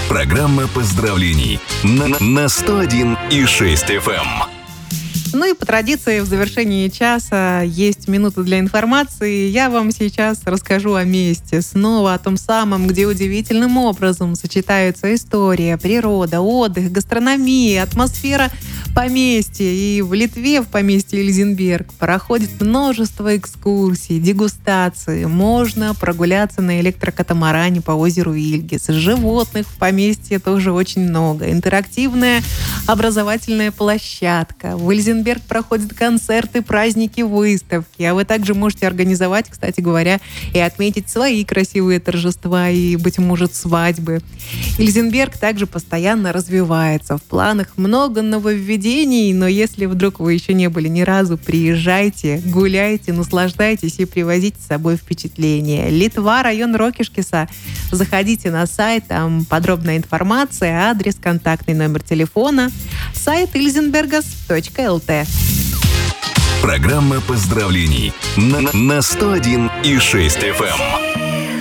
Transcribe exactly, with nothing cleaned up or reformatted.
Программа поздравлений на, на сто один и шесть эф эм. Ну и по традиции в завершении часа есть минута для информации. Я вам сейчас расскажу о месте. Снова о том самом, где удивительным образом сочетаются история, природа, отдых, гастрономия, атмосфера поместья. И в Литве, в поместье Ильзенберг, проходит множество экскурсий, дегустаций. Можно прогуляться на электрокатамаране по озеру Ильгис. Животных в поместье тоже очень много. Интерактивная образовательная площадка. В Ильзенберг проходят концерты, праздники, выставки. А вы также можете организовать, кстати говоря, и отметить свои красивые торжества и, быть может, свадьбы. Ильзенберг также постоянно развивается. В планах много нововведений, но если вдруг вы еще не были ни разу, приезжайте, гуляйте, наслаждайтесь и привозите с собой впечатления. Литва, район Рокишкиса. Заходите на сайт, там подробная информация, адрес, контактный номер телефона, сайт ильзенбергас точка эл ти. Программа поздравлений на, на сто один и шесть эф эм.